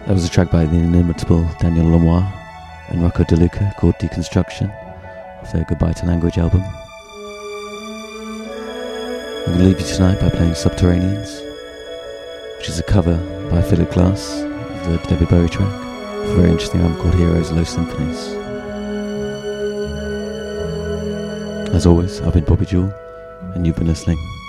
That was a track by the inimitable Daniel Lanois and Rocco De Luca called Deconstruction off their Goodbye to Language album. I'm going to leave you tonight by playing Subterraneans, which is a cover by Philip Glass of the David Bowie track, a very interesting album called Heroes Low Symphonies. As always, I've been Bobby Jewell, and you've been listening